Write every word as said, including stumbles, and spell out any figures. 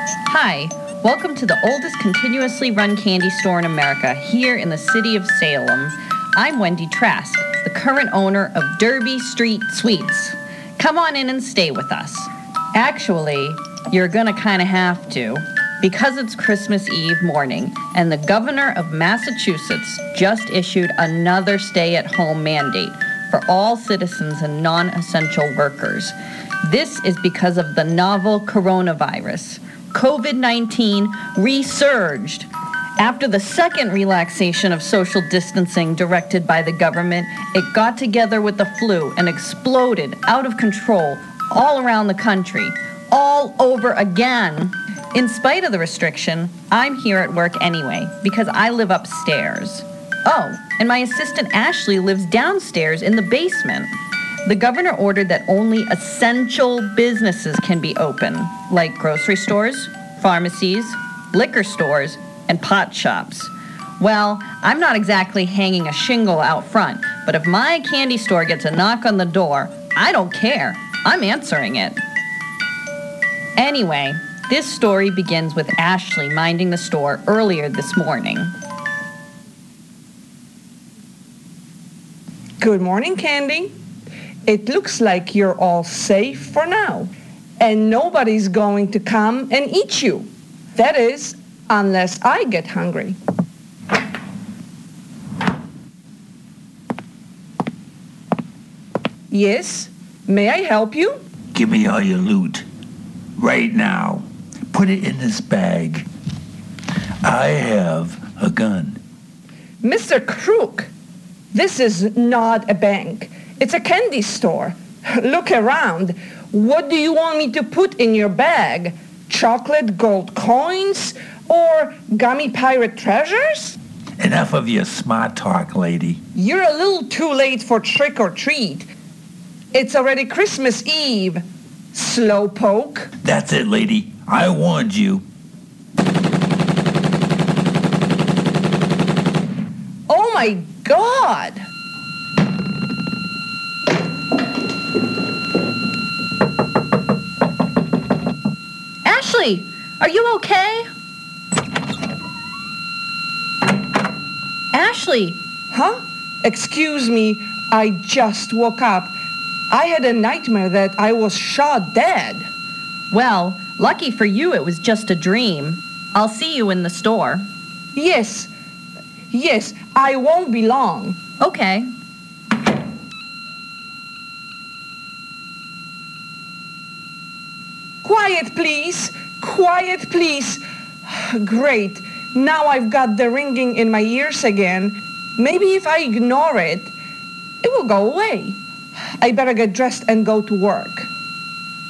Hi, welcome to the oldest continuously run candy store in America, here in the city of Salem. I'm Wendy Trask, the current owner of Derby Street Sweets. Come on in and stay with us. Actually, you're gonna kinda have to, because it's Christmas Eve morning, and the governor of Massachusetts just issued another stay-at-home mandate for all citizens and non-essential workers. This is because of the novel coronavirus. covid nineteen resurged. After the second relaxation of social distancing directed by the government, it got together with the flu and exploded out of control all around the country, all over again. In spite of the restriction, I'm here at work anyway because I live upstairs. Oh, and my assistant Ashley lives downstairs in the basement. The governor ordered that only essential businesses can be open, like grocery stores, pharmacies, liquor stores, and pot shops. Well, I'm not exactly hanging a shingle out front, but if my candy store gets a knock on the door, I don't care. I'm answering it. Anyway, this story begins with Ashley minding the store earlier this morning. Good morning, Candy. It looks like you're all safe for now, and nobody's going to come and eat you. That is, unless I get hungry. Yes, may I help you? Give me all your loot. Right now. Put it in this bag. I have a gun. Mister Crook, this is not a bank. It's a candy store. Look around. What do you want me to put in your bag? Chocolate gold coins or gummy pirate treasures? Enough of your smart talk, lady. You're a little too late for trick or treat. It's already Christmas Eve, slowpoke. That's it, lady. I warned you. Oh my God! Ashley, are you okay? Ashley! Huh? Excuse me, I just woke up. I had a nightmare that I was shot dead. Well, lucky for you it was just a dream. I'll see you in the store. Yes, yes, I won't be long. Okay. Quiet, please. Quiet, please. Great. Now I've got the ringing in my ears again. Maybe if I ignore it, it will go away. I better get dressed and go to work.